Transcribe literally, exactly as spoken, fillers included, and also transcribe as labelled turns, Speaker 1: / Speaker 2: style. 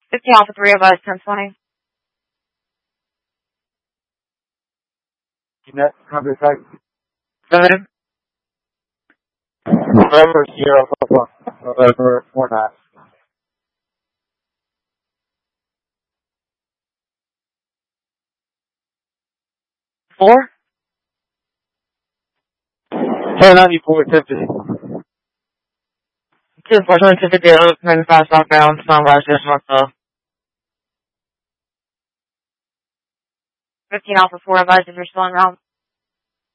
Speaker 1: fifteen Alpha three of us, ten twenty.
Speaker 2: Net, copy site.
Speaker 1: Go ahead.
Speaker 2: November zero four four. November four nine.
Speaker 1: Four?
Speaker 2: ten ninety-four, ten fifty.
Speaker 1: Two four twenty two fifty ninety-five southbound, Sunrise, just north of. fifteen Alpha four of us if you're still en route.